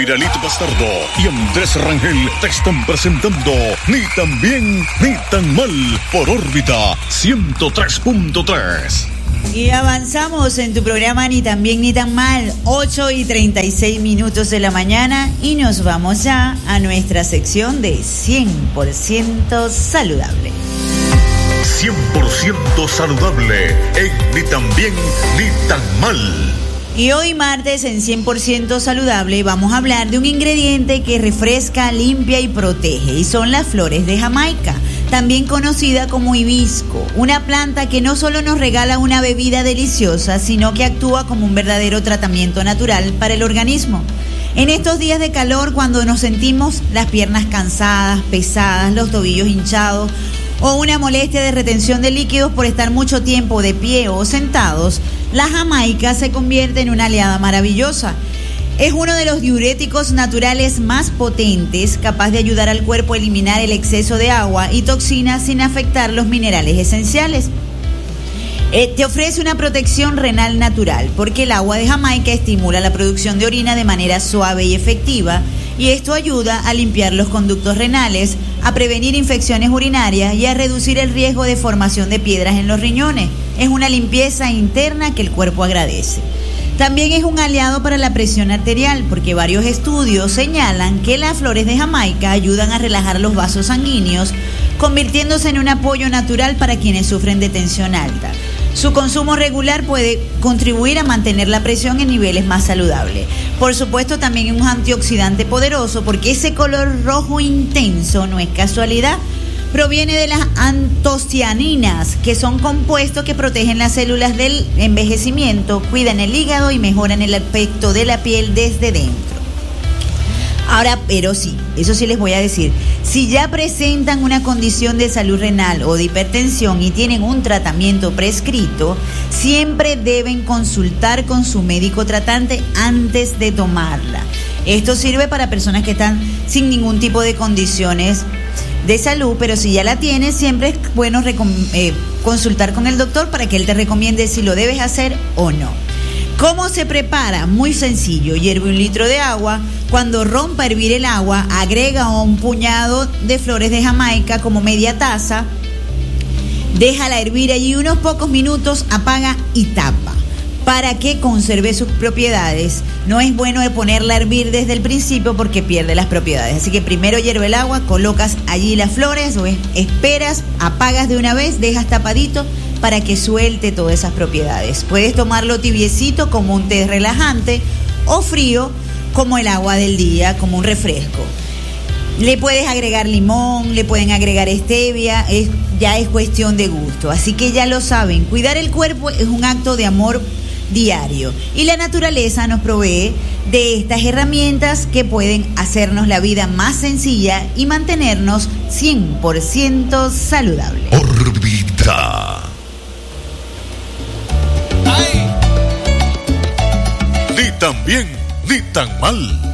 Iralito Bastardo y Andrés Rangel te están presentando Ni tan bien ni tan mal por órbita 103.3. Y avanzamos en tu programa Ni tan bien ni tan mal, 8:36 de la mañana, y nos vamos ya a nuestra sección de 100% saludable. 100% saludable en Ni tan bien ni tan mal. Y hoy martes en 100% saludable vamos a hablar de un ingrediente que refresca, limpia y protege, y son las flores de Jamaica, también conocida como hibisco, una planta que no solo nos regala una bebida deliciosa, sino que actúa como un verdadero tratamiento natural para el organismo. En estos días de calor, cuando nos sentimos las piernas cansadas, pesadas, los tobillos hinchados, o una molestia de retención de líquidos por estar mucho tiempo de pie o sentados, la Jamaica se convierte en una aliada maravillosa. Es uno de los diuréticos naturales más potentes, capaz de ayudar al cuerpo a eliminar el exceso de agua y toxinas sin afectar los minerales esenciales. Te ofrece una protección renal natural, porque el agua de Jamaica estimula la producción de orina de manera suave y efectiva, y esto ayuda a limpiar los conductos renales, a prevenir infecciones urinarias y a reducir el riesgo de formación de piedras en los riñones. Es una limpieza interna que el cuerpo agradece. También es un aliado para la presión arterial, porque varios estudios señalan que las flores de Jamaica ayudan a relajar los vasos sanguíneos, convirtiéndose en un apoyo natural para quienes sufren de tensión alta. Su consumo regular puede contribuir a mantener la presión en niveles más saludables. Por supuesto, también es un antioxidante poderoso, porque ese color rojo intenso no es casualidad. Proviene de las antocianinas, que son compuestos que protegen las células del envejecimiento, cuidan el hígado y mejoran el aspecto de la piel desde dentro. Ahora, pero sí, eso sí les voy a decir, si ya presentan una condición de salud renal o de hipertensión y tienen un tratamiento prescrito, siempre deben consultar con su médico tratante antes de tomarla. Esto sirve para personas que están sin ningún tipo de condiciones de salud, pero si ya la tienes, siempre es bueno consultar con el doctor para que él te recomiende si lo debes hacer o no. ¿Cómo se prepara? Muy sencillo. Hierve 1 litro de agua. Cuando rompa a hervir el agua, agrega un puñado de flores de Jamaica, como media taza. Déjala hervir allí unos pocos minutos, apaga y tapa, para que conserve sus propiedades. No es bueno ponerla a hervir desde el principio porque pierde las propiedades. Así que primero hierve el agua, colocas allí las flores, o esperas, apagas de una vez, dejas tapadito para que suelte todas esas propiedades. Puedes tomarlo tibiecito como un té relajante, o frío como el agua del día, como un refresco. Le puedes agregar limón, le pueden agregar stevia, ya es cuestión de gusto. Así que ya lo saben, cuidar el cuerpo es un acto de amor diario, y la naturaleza nos provee de estas herramientas que pueden hacernos la vida más sencilla y mantenernos 100% saludables. Órbita. Ni tan bien ni tan mal.